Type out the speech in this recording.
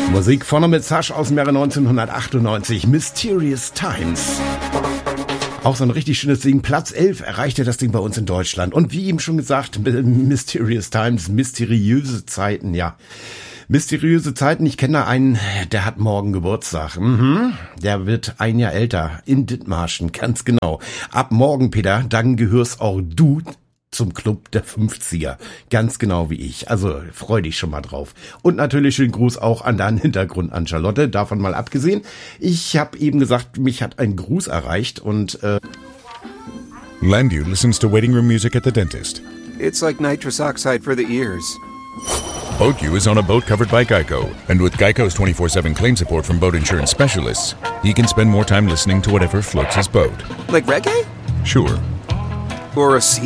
Musik vorne mit Sash aus dem Jahre 1998, Mysterious Times. Auch so ein richtig schönes Ding. Platz 11 erreichte das Ding bei uns in Deutschland. Und wie eben schon gesagt, Mysterious Times, mysteriöse Zeiten, ja. Mysteriöse Zeiten, ich kenne da einen, der hat morgen Geburtstag. Der wird ein Jahr älter, in Dithmarschen, ganz genau. Ab morgen, Peter, dann gehörst auch du zum Club der 50er. Ganz genau wie ich. Also freu dich schon mal drauf. Und natürlich schönen Gruß auch an deinen Hintergrund an Charlotte. Davon mal abgesehen. Ich habe eben gesagt, mich hat ein Gruß erreicht und Landu listens to waiting room music at the dentist. It's like nitrous oxide for the ears. BoatU is on a boat covered by Geico. And with Geico's 24/7 claim support from boat insurance specialists, he can spend more time listening to whatever floats his boat. Like reggae? Sure. Or a sea